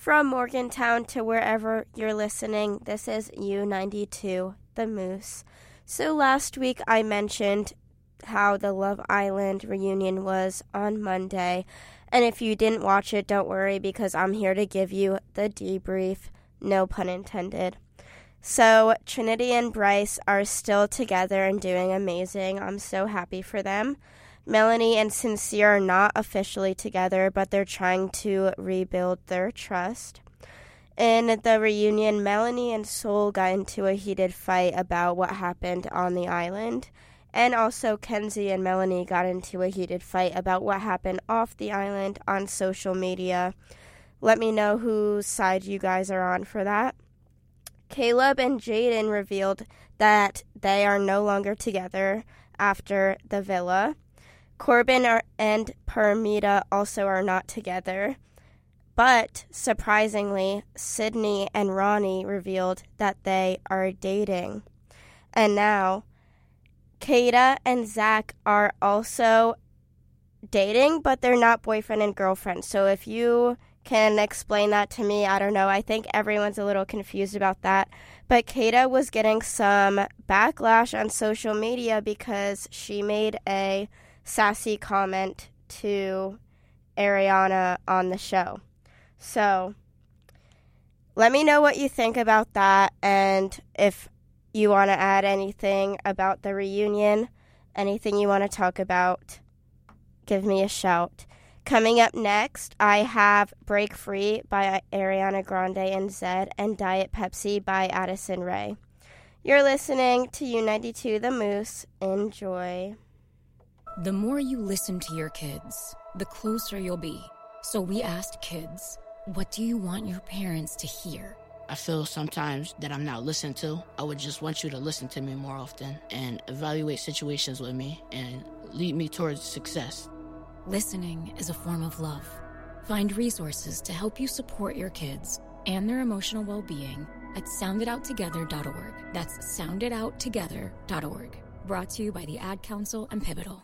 From Morgantown to wherever you're listening, this is U92, The Moose. So last week I mentioned how the Love Island reunion was on Monday. And if you didn't watch it, don't worry, because I'm here to give you the debrief, no pun intended. So Trinity and Bryce are still together and doing amazing. I'm so happy for them. Melanie and Sincere are not officially together, but they're trying to rebuild their trust. In the reunion, Melanie and Soul got into a heated fight about what happened on the island. And also Kenzie and Melanie got into a heated fight about what happened off the island on social media. Let me know whose side you guys are on for that. Caleb and Jaden revealed that they are no longer together after the villa. Corbin and Permita also are not together. But, surprisingly, Sydney and Ronnie revealed that they are dating. And now, Kata and Zach are also dating, but they're not boyfriend and girlfriend. So if you can explain that to me, I don't know. I think everyone's a little confused about that. But Kata was getting some backlash on social media because she made a sassy comment to Ariana on the show. So let me know what you think about that, and if you want to add anything about the reunion, anything you want to talk about, give me a shout. Coming up next, I have Break Free by Ariana Grande and Zedd and Diet Pepsi by Addison Rae. You're listening to U92 The Moose. Enjoy. The more you listen to your kids, the closer you'll be. So we asked kids, what do you want your parents to hear? I feel sometimes that I'm not listened to. I would just want you to listen to me more often and evaluate situations with me and lead me towards success. Listening is a form of love. Find resources to help you support your kids and their emotional well-being at sounditouttogether.org. That's sounditouttogether.org. Brought to you by the Ad Council and Pivotal.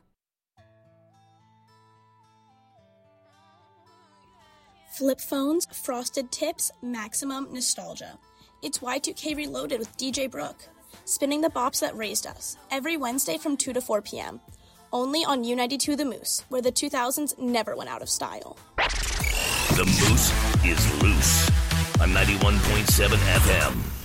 Flip phones, frosted tips, maximum nostalgia. It's Y2K Reloaded with DJ Brooke, spinning the bops that raised us, every Wednesday from 2 to 4 p.m. Only on U92 The Moose, where the 2000s never went out of style. The Moose is loose on 91.7 FM.